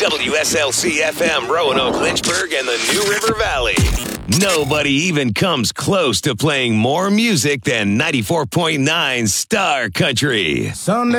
WSLC-FM, Roanoke, Lynchburg, and the New River Valley. Nobody even comes close to playing more music than 94.9 Star Country. Sunday.